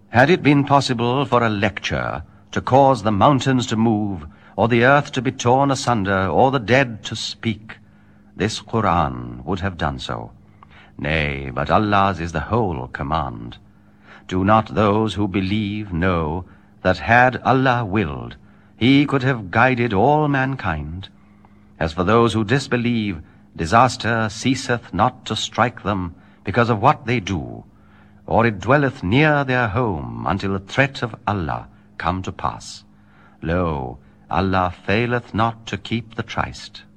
Had it been possible for a lecture to cause the mountains to move, or the earth to be torn asunder, or the dead to speak, this Qur'an would have done so. Nay, but Allah's is the whole command. Do not those who believe know that had Allah willed, He could have guided all mankind? As for those who disbelieve, disaster ceaseth not to strike them because of what they do, or it dwelleth near their home until the threat of Allah come to pass. Lo, Allah faileth not to keep the tryst.